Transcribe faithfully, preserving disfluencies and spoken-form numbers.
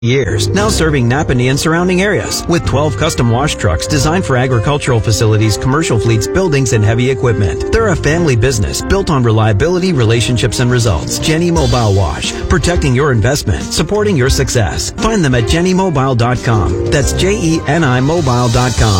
years, now serving Napanee and surrounding areas with twelve custom wash trucks designed for agricultural facilities, commercial fleets, buildings, and heavy equipment. They're a family business built on reliability, relationships, and results. Jenny Mobile Wash, protecting your investment, supporting your success. Find them at jenny mobile dot com. That's J E N I mobile dot com.